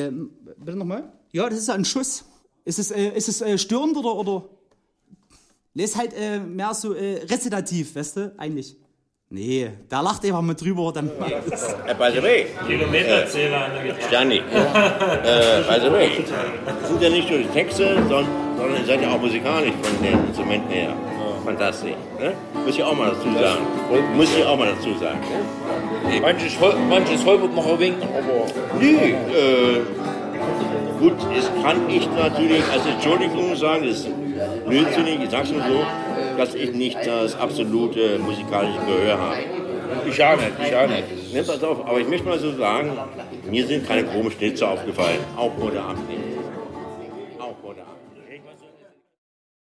Bitte nochmal? Ja, das ist ja ein Schuss. Ist es störend oder? Nee, ist halt mehr so rezitativ, weißt du, eigentlich. Nee, da lacht einfach mal drüber, dann macht es. By the way. Kilometerzähler an der Gitarre. Stani. By the way. Das sind ja nicht nur die Texte, sondern ihr seid ja auch musikalisch von den Instrumenten her. Fantastisch. Ne? Muss ich auch mal dazu sagen. Ne? Manches Holbert noch erwähnen, aber. Nee, gut, das kann ich natürlich als Entschuldigung sagen, das ist blödsinnig, ich sag's nur so, dass ich nicht das absolute musikalische Gehör habe. Ich auch nicht. Ne, pass auf, aber ich möchte mal so sagen, mir sind keine krummen Schnitze aufgefallen, auch ohne Abnehmen.